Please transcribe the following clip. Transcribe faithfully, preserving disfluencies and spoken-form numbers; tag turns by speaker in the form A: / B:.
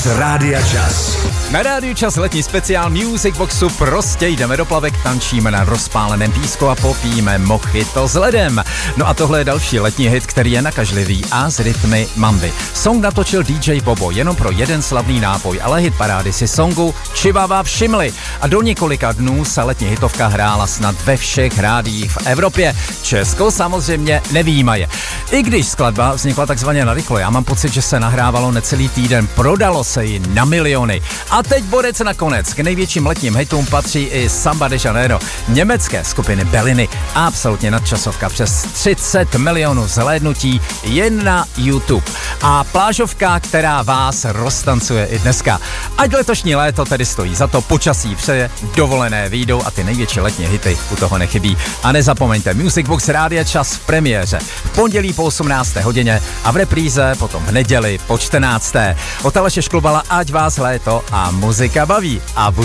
A: Box Rádia Čas.
B: Na Rádiu Čas letní speciál Music Boxu prostě jdeme do plavek, tančíme na rozpáleném písku a popíme mojito s ledem. No a tohle je další letní hit, který je nakažlivý a s rytmy mamby. Song natočil D J Bobo jenom pro jeden slavný nápoj, ale hit parády si songu Chihuahua všimli a do několika dnů se letní hitovka hrála snad ve všech rádiích v Evropě. Česko samozřejmě nevyjímaje. I když skladba vznikla takzvaně narychlo, já mám pocit, že se nahrávalo necelý týden, prodalo se ji na miliony. A teď borec nakonec. K největším letním hitům patří i Samba de Janeiro německé skupiny Belliny. Absolutně nadčasovka, přes třicet milionů zhlédnutí jen na YouTube. A plážovka, která vás roztancuje i dneska. Ať letošní léto tedy stojí za to, počasí přeje, dovolené výjdou a ty největší letní hity u toho nechybí. A nezapomeňte, Music Box Rádia Čas v premiéře v pondělí po osmnácté hodině a v repríze potom v neděli po čtrnácté. Od Aleše Šklubala, ať vás léto a muzika baví. A